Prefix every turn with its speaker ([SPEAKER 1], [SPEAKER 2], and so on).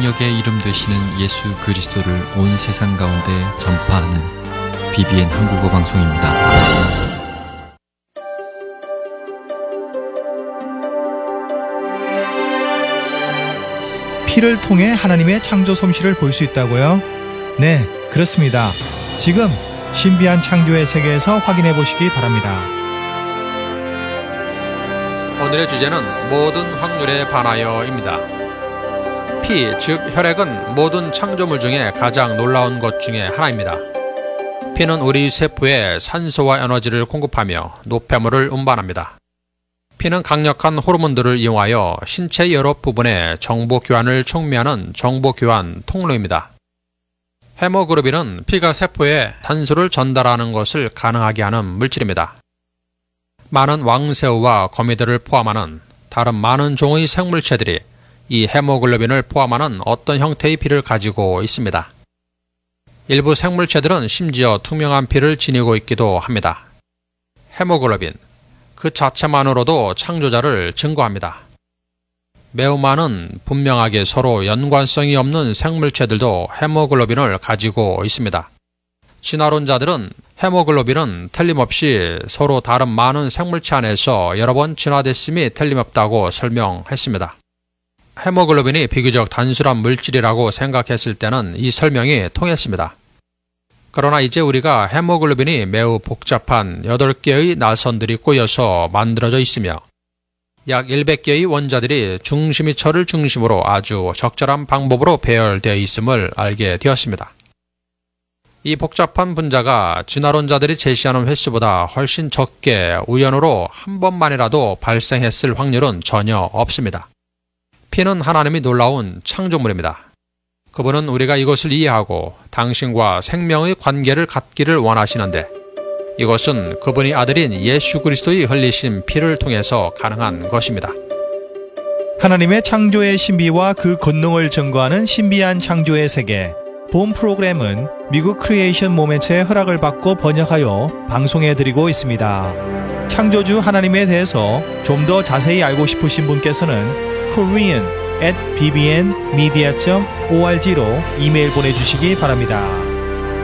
[SPEAKER 1] 능력의 이름 되시는 예수 그리스도를 온 세상 가운데 전파하는 BBN 한국어 방송입니다.
[SPEAKER 2] 피를 통해 하나님의 창조 솜씨를 볼 수 있다고요? 네, 그렇습니다. 지금 신비한 창조의 세계에서 확인해 보시기 바랍니다.
[SPEAKER 3] 오늘의 주제는 모든 확률에 반하여입니다. 피, 즉 혈액은 모든 창조물 중에 가장 놀라운 것 중에 하나입니다. 피는 우리 세포에 산소와 에너지를 공급하며 노폐물을 운반합니다. 피는 강력한 호르몬들을 이용하여 신체 여러 부분의 정보 교환을 촉매하는 정보 교환 통로입니다. 헤모글로빈은 피가 세포에 산소를 전달하는 것을 가능하게 하는 물질입니다. 많은 왕새우와 거미들을 포함하는 다른 많은 종의 생물체들이 이 헤모글로빈을 포함하는 어떤 형태의 피를 가지고 있습니다. 일부 생물체들은 심지어 투명한 피를 지니고 있기도 합니다. 헤모글로빈, 그 자체만으로도 창조자를 증거합니다. 매우 많은 분명하게 서로 연관성이 없는 생물체들도 헤모글로빈을 가지고 있습니다. 진화론자들은 헤모글로빈은 틀림없이 서로 다른 많은 생물체 안에서 여러 번 진화됐음이 틀림없다고 설명했습니다. 헤모글로빈이 비교적 단순한 물질이라고 생각했을 때는 이 설명이 통했습니다. 그러나 이제 우리가 헤모글로빈이 매우 복잡한 8개의 나선들이 꼬여서 만들어져 있으며 약 100개의 원자들이 중심이철을 중심으로 아주 적절한 방법으로 배열되어 있음을 알게 되었습니다. 이 복잡한 분자가 진화론자들이 제시하는 횟수보다 훨씬 적게 우연으로 한 번만이라도 발생했을 확률은 전혀 없습니다. 피는 하나님이 놀라운 창조물입니다. 그분은 우리가 이것을 이해하고 당신과 생명의 관계를 갖기를 원하시는데 이것은 그분의 아들인 예수 그리스도의 흘리신 피를 통해서 가능한 것입니다.
[SPEAKER 2] 하나님의 창조의 신비와 그 권능을 증거하는 신비한 창조의 세계. 본 프로그램은 미국 크리에이션 모멘트의 허락을 받고 번역하여 방송해드리고 있습니다. 창조주 하나님에 대해서 좀 더 자세히 알고 싶으신 분께서는 korean@bbnmedia.org로 이메일 보내주시기 바랍니다.